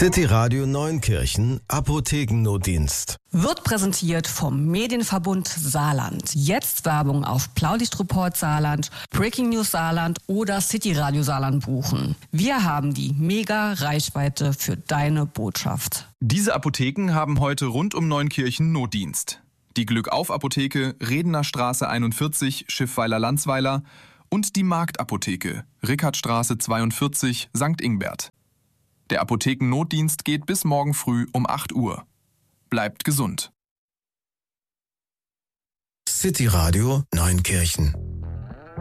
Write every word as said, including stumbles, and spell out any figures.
City Radio Neunkirchen Apothekennotdienst. Wird präsentiert vom Medienverbund Saarland. Jetzt Werbung auf Blaulichtreport Saarland, Breaking News Saarland oder City Radio Saarland buchen. Wir haben die Mega-Reichweite für deine Botschaft. Diese Apotheken haben heute rund um Neunkirchen Notdienst. Die Glückauf-Apotheke, Redener Straße einundvierzig, Schiffweiler-Landsweiler und die Marktapotheke, Rickardstraße zweiundvierzig, Sankt Ingbert. Der Apothekennotdienst geht bis morgen früh um acht Uhr. Bleibt gesund. City Radio Neunkirchen.